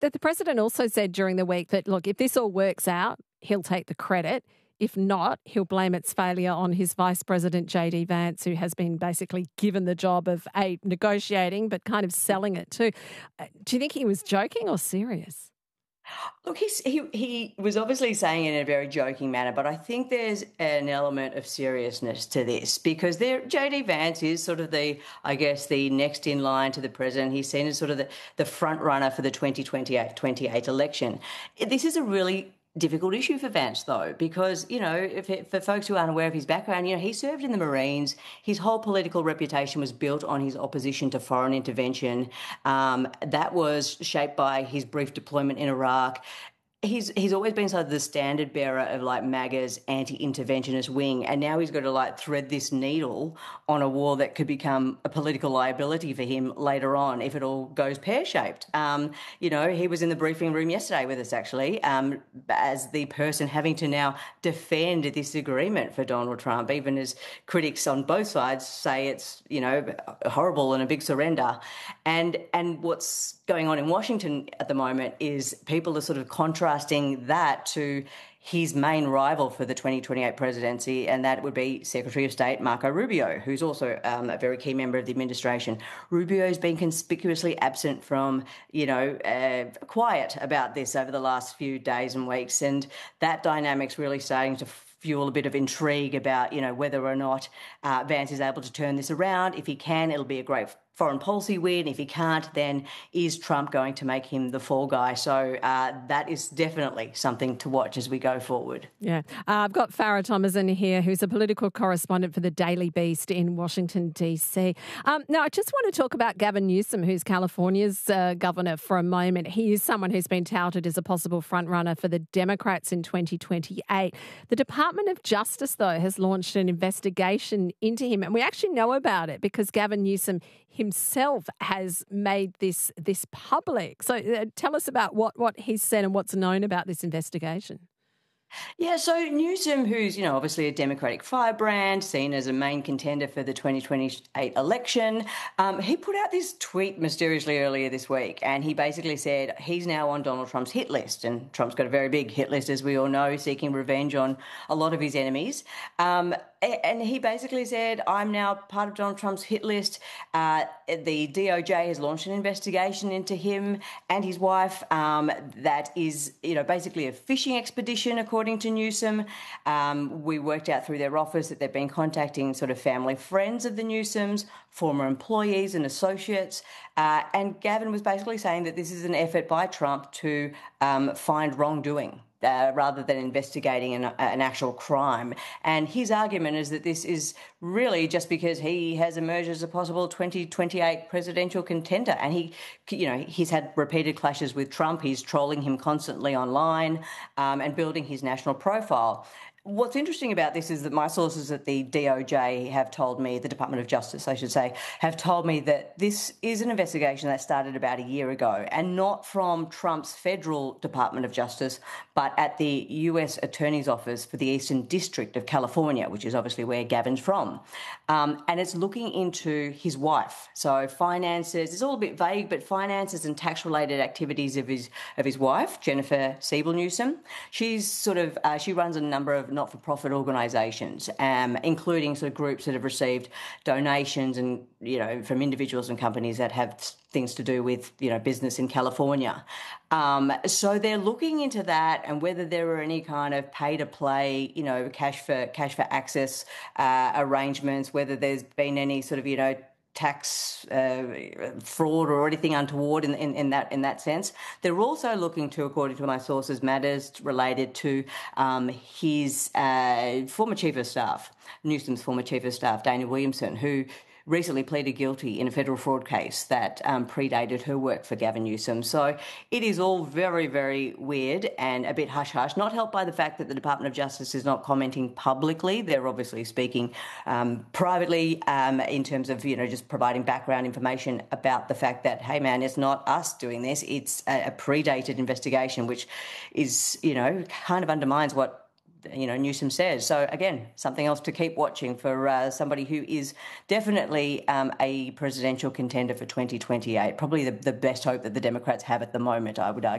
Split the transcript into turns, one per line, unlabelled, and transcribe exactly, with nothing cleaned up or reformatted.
the president also said during the week that, look, if this all works out, he'll take the credit. If not, he'll blame its failure on his Vice President, J D Vance, who has been basically given the job of, A, negotiating, but kind of selling it too. Uh, Do you think he was joking or serious?
Look, he's, he he was obviously saying it in a very joking manner, but I think there's an element of seriousness to this because there, J D Vance is sort of the, I guess, the next in line to the president. He's seen as sort of the, the front runner for the twenty twenty-eight election. This is a really difficult issue for Vance, though, because, you know, if it, for folks who aren't aware of his background, you know, he served in the Marines. His whole political reputation was built on his opposition to foreign intervention. Um, that was shaped by his brief deployment in Iraq. He's he's always been sort of the standard bearer of like MAGA's anti-interventionist wing, and now he's got to like thread this needle on a war that could become a political liability for him later on if it all goes pear-shaped. Um, you know, he was in the briefing room yesterday with us actually, um, as the person having to now defend this agreement for Donald Trump, even as critics on both sides say it's, you know, horrible and a big surrender. And and what's going on in Washington at the moment is people are sort of contrasting that to his main rival for the twenty twenty-eight presidency, and that would be Secretary of State Marco Rubio, who's also um, a very key member of the administration. Rubio's been conspicuously absent from, you know, uh, quiet about this over the last few days and weeks, and that dynamic's really starting to fuel a bit of intrigue about, you know, whether or not uh, Vance is able to turn this around. If he can, it'll be a great foreign policy win. If he can't, then is Trump going to make him the fall guy? So uh, that is definitely something to watch as we go forward.
Yeah. Uh, I've got Farah Thomason here, who's a political correspondent for the Daily Beast in Washington, D C. Um, now, I just want to talk about Gavin Newsom, who's California's uh, governor, for a moment. He is someone who's been touted as a possible frontrunner for the Democrats in twenty twenty-eight. The Department of Justice, though, has launched an investigation into him, and we actually know about it because Gavin Newsom himself has made this this public. So uh, tell us about what, what he's said and what's known about this investigation.
Yeah, so Newsom, who's, you know, obviously a Democratic firebrand, seen as a main contender for the twenty twenty-eight election, um, he put out this tweet mysteriously earlier this week, and he basically said he's now on Donald Trump's hit list, and Trump's got a very big hit list, as we all know, seeking revenge on a lot of his enemies. Um, and he basically said, I'm now part of Donald Trump's hit list. Uh, the D O J has launched an investigation into him and his wife um, that is, you know, basically a fishing expedition, according to Newsom. Um, we worked out through their office that they've been contacting sort of family friends of the Newsoms, former employees and associates. Uh, and Gavin was basically saying that this is an effort by Trump to um, find wrongdoing. Uh, rather than investigating an, an actual crime. And his argument is that this is really just because he has emerged as a possible twenty twenty-eight presidential contender. And he, you know, he's had repeated clashes with Trump. He's trolling him constantly online um, and building his national profile. What's interesting about this is that my sources at the D O J have told me, the Department of Justice, I should say, have told me that this is an investigation that started about a year ago, and not from Trump's federal Department of Justice, but at the U S Attorney's Office for the Eastern District of California, which is obviously where Gavin's from. Um, and it's looking into his wife. So finances, it's all a bit vague, but finances and tax-related activities of his of his wife, Jennifer Siebel Newsom. She's sort of, uh, she runs a number of not-for-profit organisations, um, including sort of groups that have received donations and, you know, from individuals and companies that have things to do with, you know, business in California. Um, so they're looking into that and whether there are any kind of pay-to-play, you know, cash for cash for access uh, arrangements, whether there's been any sort of, you know, tax uh, fraud or anything untoward in, in, in that in that sense. They're also looking to, according to my sources, matters related to um, his uh, former chief of staff, Newsom's former chief of staff, Dana Williamson, who recently pleaded guilty in a federal fraud case that um, predated her work for Gavin Newsom. So it is all very, very weird and a bit hush-hush, not helped by the fact that the Department of Justice is not commenting publicly. They're obviously speaking um, privately um, in terms of, you know, just providing background information about the fact that, hey, man, it's not us doing this. It's a, a predated investigation, which is, you know, kind of undermines what you know, Newsom says. So again, something else to keep watching for uh, somebody who is definitely um, a presidential contender for twenty twenty-eight. Probably the, the best hope that the Democrats have at the moment, I would argue.